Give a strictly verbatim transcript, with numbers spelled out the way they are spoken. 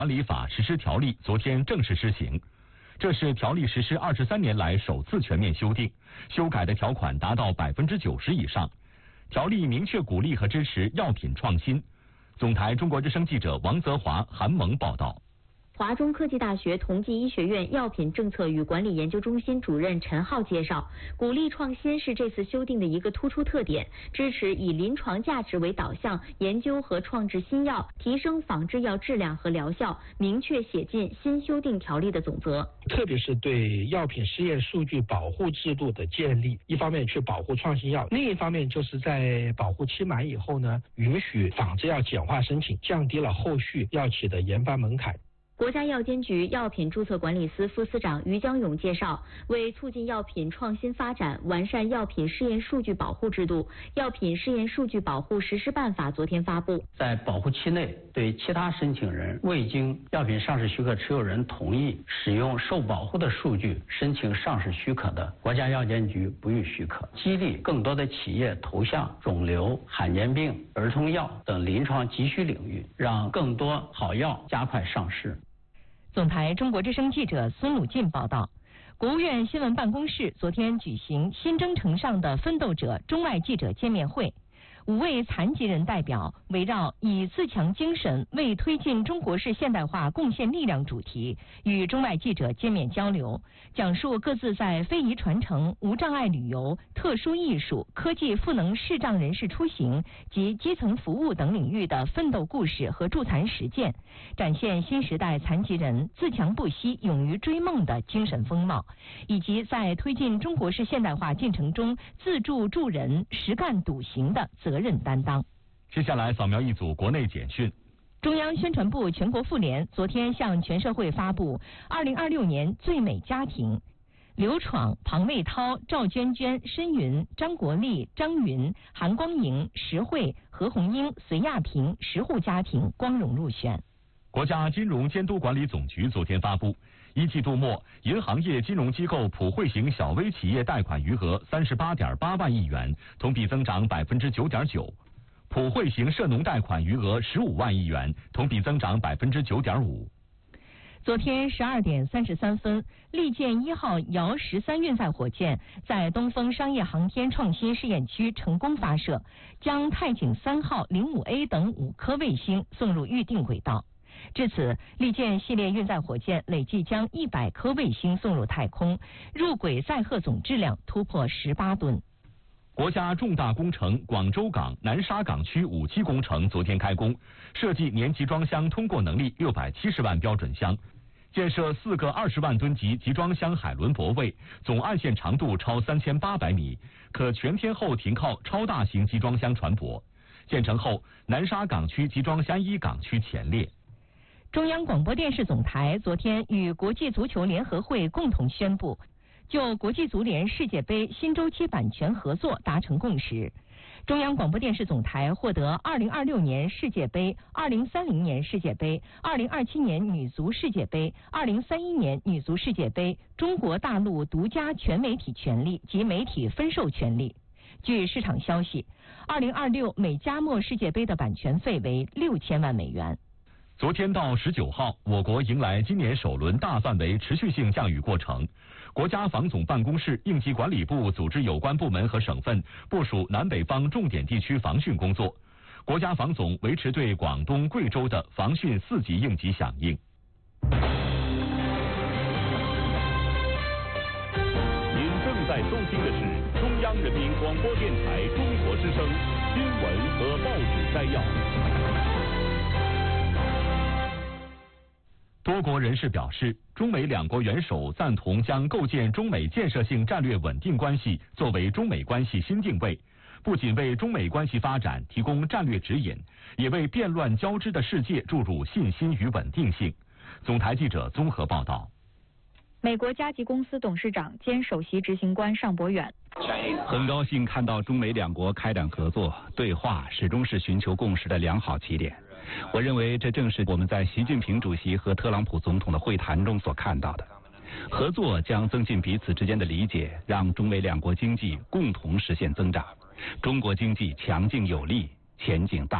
管理法实施条例昨天正式施行，这是条例实施二十三年来首次全面修订，修改的条款达到百分之九十以上。条例明确鼓励和支持药品创新。总台中国之声记者王泽华、韩萌报道。 华中科技大学同济医学院药品政策与管理研究中心主任陈浩介绍，鼓励创新是这次修订的一个突出特点，支持以临床价值为导向研究和创制新药，提升仿制药质量和疗效，明确写进新修订条例的总则。 特别是对药品试验数据保护制度的建立，一方面去保护创新药，另一方面就是在保护期满以后呢，允许仿制药简化申请，降低了后续药企的研发门槛。 国家药监局药品注册管理司副司长于江勇介绍，为促进药品创新发展，完善药品试验数据保护制度，药品试验数据保护实施办法昨天发布。 在保护期内，对其他申请人未经药品上市许可持有人同意使用受保护的数据申请上市许可的，国家药监局不予许可，激励更多的企业投向肿瘤、罕见病、儿童药等临床急需领域，让更多好药加快上市。 总台中国之声记者孙鲁进报道，国务院新闻办公室昨天举行新征程上的奋斗者中外记者见面会，五位残疾人代表围绕以自强精神为推进中国式现代化贡献力量主题，与中外记者见面交流，讲述各自在非遗传承、无障碍旅游、特殊艺术、科技赋能视障人士出行及基层服务等领域的奋斗故事和助残实践，展现新时代残疾人自强不息、勇于追梦的精神风貌，以及在推进中国式现代化进程中自助助人、实干笃行的责任担当。 接下来扫描一组国内简讯。 中央宣传部全国妇联昨天向全社会发布二零二六年最美家庭，刘闯、庞卫涛、赵娟娟、申云、张国立、张云、韩光莹、石慧、何红英、隋亚平十户家庭光荣入选。 国家金融监督管理总局昨天发布，一季度末，银行业金融机构普惠型小微企业贷款余额三十八点八万亿元，同比增长百分之九点九；普惠型涉农贷款余额十五万亿元，同比增长百分之九点五。 昨天十二点三十三分，利剑一号遥十三运载火箭在东风商业航天创新试验区成功发射，将太井三号、零五 A 等五颗卫星送入预定轨道。至此，利剑系列运载火箭累计将一百颗卫星送入太空，入轨载荷总质量突破十八吨。 国家重大工程广州港南沙港区五期工程昨天开工，设计年集装箱通过能力六百七十万标准箱，建设四个二十万吨级集装箱海轮泊位，总岸线长度超三千八百米，可全天候停靠超大型集装箱船舶。建成后，南沙港区集装箱一港区前列。 中央广播电视总台昨天与国际足球联合会共同宣布，就国际足联世界杯新周期版权合作达成共识。中央广播电视总台获得二零二六年世界杯、二零三零年世界杯、二零二七年女足世界杯、二零三一年女足世界杯中国大陆独家全媒体权利及媒体分授权利。据市场消息，二零二六美加墨世界杯的版权费为六千万美元。 昨天到十九号，我国迎来今年首轮大范围持续性降雨过程。国家防总办公室、应急管理部组织有关部门和省份部署南北方重点地区防汛工作。国家防总维持对广东、贵州的防汛四级应急响应。 您正在收听的是中央人民广播电台中国之声新闻和报纸摘要。 多国人士表示，中美两国元首赞同将构建中美建设性战略稳定关系作为中美关系新定位，不仅为中美关系发展提供战略指引，也为变乱交织的世界注入信心与稳定性。总台记者综合报道。 美国嘉吉公司董事长兼首席执行官尚博远： 很高兴看到中美两国开展合作对话，始终是寻求共识的良好起点。我认为这正是我们在习近平主席和特朗普总统的会谈中所看到的。合作将增进彼此之间的理解，让中美两国经济共同实现增长，中国经济强劲有力，前景大。